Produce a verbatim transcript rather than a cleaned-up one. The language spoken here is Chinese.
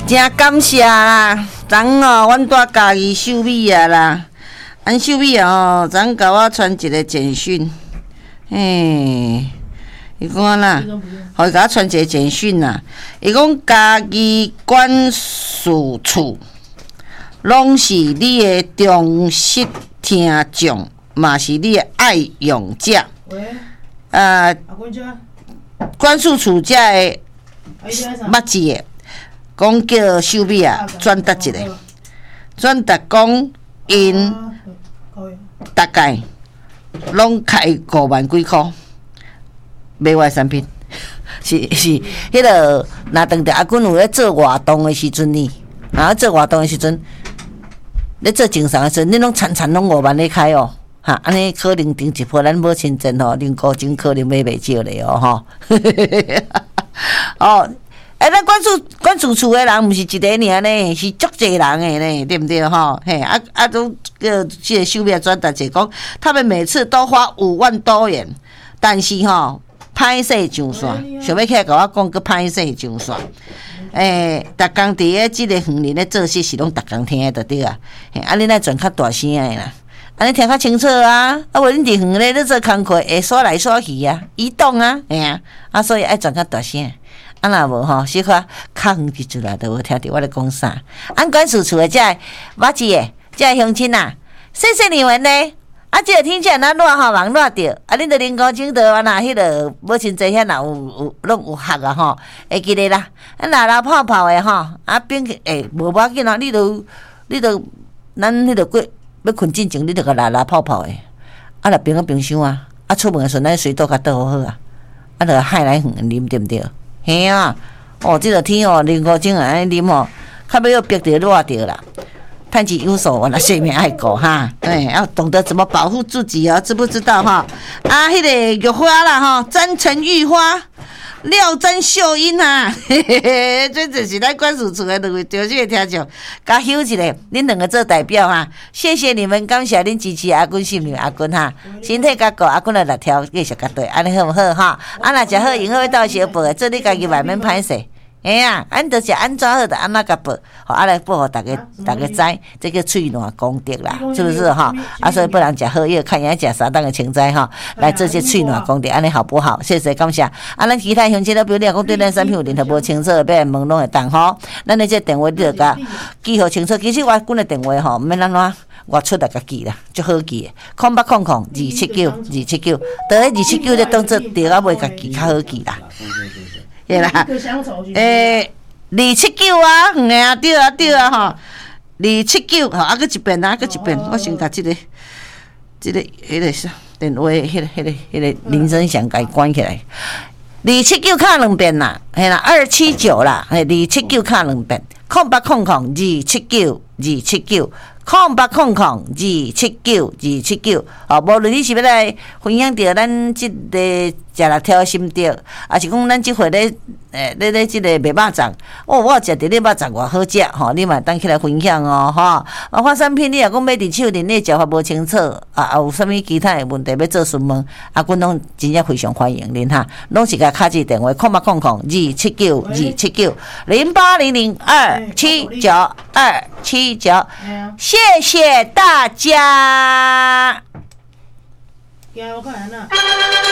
真感谢啦！昨哦，阮带家己秀美啊啦，阮秀美哦，昨甲我传一个简讯，嘿，伊讲啊啦，互伊甲我传一个简讯啦，伊讲家己管事处，拢是你的忠实听众，嘛是你的爱用者。 喂。 呃，管事处遮的捌字的。讲叫秀美啊，转达一个，转达讲因大概拢开五万几箍买我的产品，是是，迄个若当着阿君有咧做活动的时阵呢，啊做活动的时阵，咧做正常的时阵，你拢惨惨拢五万咧开哦，哈，安尼可能顶一波咱无亲真吼，恁高金可能买袂少咧哦，吼，哦。哎，咱管事管事处的人，毋是一个尔呢，是足侪人的呢，对不对吼？嘿，啊啊，都个这个秀美转达者讲，他们每次都花五万多元，但是吼，歹势上线，想要起来甲我讲，佮歹势上线。诶，逐工伫个即个园林咧做事是拢逐工听的对啊，嘿，啊，恁爱转较大声的啦，安尼听较清楚啊，啊，无恁伫园咧咧做工课，会刷来刷去啊，移动啊，嘿啊，啊，所以爱转较大声。啊，若无吼，小可较远一阵啦，都无听到我咧讲啥。俺管事处的遮马子的遮乡亲啊，谢谢你们呢。啊，即个听起来咱热吼，人热着。啊，恁着人工情的啊，若迄个无亲这遐若有有拢有学啊吼，会记得啦。啊，若流泡泡的吼，啊变诶无要紧啊，你着你着咱迄个过要困进前，你着甲流流泡泡的。啊，若冰个冰箱啊，啊出门的时阵咱水倒甲倒好好啊，啊着海来远啉对毋对？嘿啊，哦，这个天哦，零五种安尼啉哦，较要逼着热着啦。趁钱有数，我那性命爱顾哈，对，要懂得怎么保护自己哦，知不知道哈？啊，迄、那个玉花啦哈，沾成玉花，廖沾秀英啊，嘿嘿嘿，这就是咱管事处的两位忠实的听众，甲休一个，恁两个做代表哈，谢谢你们，感谢恁支持阿君心女阿君哈，身体较顾阿君来六条继续甲对，安尼好唔好哈？啊，若食好用好到小报的，做你家己慢慢歹势。哎呀，俺著是安怎好的安怎甲报，好啊来报互大家大家知，这个喙暖功德啦，是不是哈？啊，所以不能食好药，看人家食啥当个清斋哈，来这些喙暖功德，安尼好不好？谢谢感谢。啊，咱其他乡亲都比如你讲对咱产品有任何无清楚，要来问拢会当吼。咱的这电话你著甲记好清楚。其实我阮的电话吼，毋免安怎我出来甲记啦，足好记的。空八空空二七九二七九，倒迄二七九咧当做对啊，袂甲记较好记啦。对啦，诶，二七九啊，嗯啊，对啊，对啊，吼，二七九，吼，啊，搁一遍啊，搁一遍，我先甲即个，即个，迄个啥电话，迄个，迄个，迄个铃声响，甲伊关起来。二七九卡两遍啦，嘿啦，二七九啦，嘿，二七九卡两遍，空八空空二七九二七九。空八空空二七九二七九，哦，无论你是要来分享着咱即个食六条心得，还是讲咱即回咧诶咧咧即个卖肉粽，哦，我食着咧肉粽偌好食吼，你嘛当起来分享哦，吼，啊，发产品你若讲买伫手里，你食法无清楚，啊，啊有啥物其他的问题要做询问，啊，阮拢真正非常欢迎恁哈，拢是甲敲一电话，空八空空二七九二七九零八零零二七九二七九。谢谢大家。